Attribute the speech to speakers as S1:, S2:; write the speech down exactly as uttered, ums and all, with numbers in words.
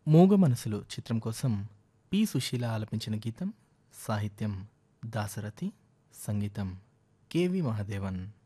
S1: మూగ మనసులు చిత్రం కోసం పి సుశీల ఆలపించిన గీతం. సాహిత్యం దాశరథి, సంగీతం కెవి మహాదేవన్.